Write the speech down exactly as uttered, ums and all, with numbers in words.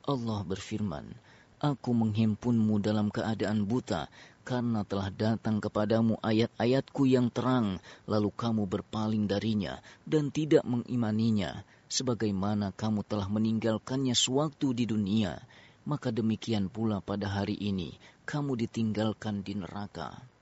Allah berfirman, Aku menghimpunmu dalam keadaan buta, karena telah datang kepadamu ayat-ayatku yang terang, lalu kamu berpaling darinya dan tidak mengimaninya, sebagaimana kamu telah meninggalkannya sewaktu di dunia. Maka demikian pula pada hari ini, kamu ditinggalkan di neraka.